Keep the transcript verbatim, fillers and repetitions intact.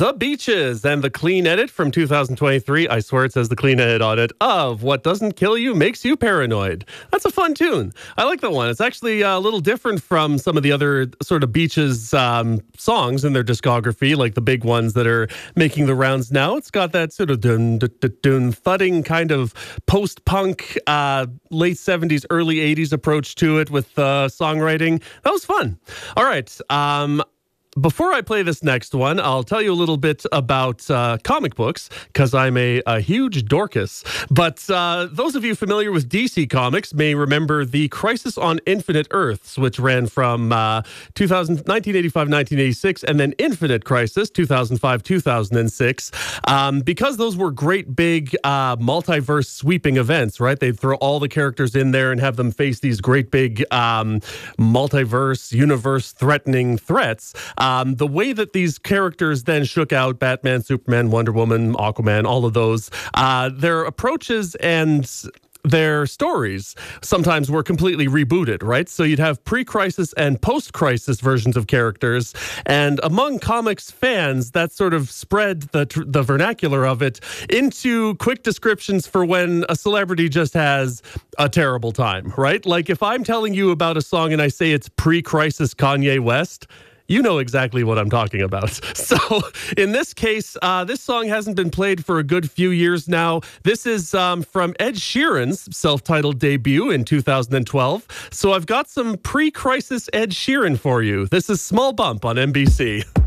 The Beaches and the clean edit from two thousand twenty-three. I swear it says the clean edit on it of What Doesn't Kill You Makes You Paranoid. That's a fun tune. I like that one. It's actually a little different from some of the other sort of Beaches um, songs in their discography, like the big ones that are making the rounds now. It's got that sort of dun, dun, dun, dun, thudding kind of post-punk, uh, late seventies, early eighties approach to it with uh, songwriting. That was fun. All right. Um, Before I play this next one, I'll tell you a little bit about uh, comic books, because I'm a, a huge Dorcas. But uh, those of you familiar with D C Comics may remember the Crisis on Infinite Earths, which ran from uh, two thousand, nineteen eighty-five nineteen eighty-six, and then Infinite Crisis, two thousand five two thousand six. Um, because those were great big uh, multiverse sweeping events, right? They'd throw all the characters in there and have them face these great big um, multiverse, universe-threatening threats. Um, the way that these characters then shook out, Batman, Superman, Wonder Woman, Aquaman, all of those, uh, their approaches and their stories sometimes were completely rebooted, right? So you'd have pre-crisis and post-crisis versions of characters, and among comics fans, that sort of spread the the vernacular of it into quick descriptions for when a celebrity just has a terrible time, right? Like if I'm telling you about a song and I say it's pre-crisis Kanye West, you know exactly what I'm talking about. So in this case, uh, this song hasn't been played for a good few years now. This is um, from Ed Sheeran's self-titled debut in two thousand twelve. So I've got some pre-crisis Ed Sheeran for you. This is Small Bump on N B C.